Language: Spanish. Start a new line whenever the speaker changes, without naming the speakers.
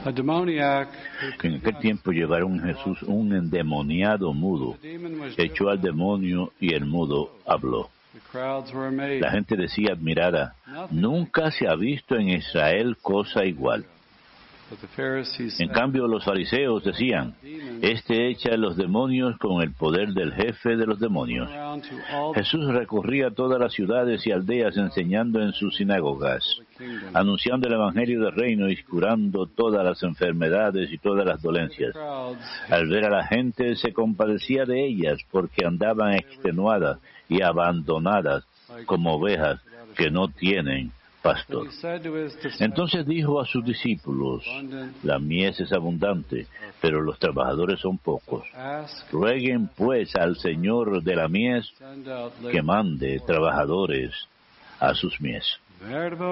A demoniac
que en aquel tiempo llevaron a Jesús un endemoniado mudo, echó al demonio y el mudo habló.
the crowds were amazed.
La gente decía admirada, nunca se ha visto en Israel cosa igual.
But the Pharisees
En
said,
cambio los fariseos decían, este echa a los demonios con el poder del jefe de los demonios.
around to all
Jesús recorría todas las ciudades y aldeas enseñando en sus sinagogas,
the kingdom.
anunciando el evangelio del reino y curando todas las enfermedades y todas las dolencias.
Crowds
Al ver a la gente se compadecía de ellas porque andaban extenuadas y abandonadas como ovejas que no tienen pastor.
he said to his disciples,
Entonces dijo a sus discípulos, la mies es abundante, pero los trabajadores son pocos.
ask,
Rueguen pues al Señor de la mies
send out
que mande trabajadores a sus mies.
laborers.